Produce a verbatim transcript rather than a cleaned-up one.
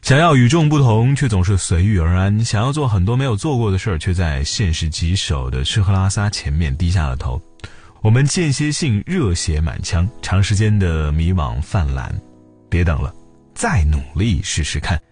想要与众不同，却总是随遇而安；想要做很多没有做过的事儿，却在现实棘手的吃喝拉撒前面低下了头。我们间歇性热血满腔，长时间的迷惘泛滥。别等了，再努力试试看。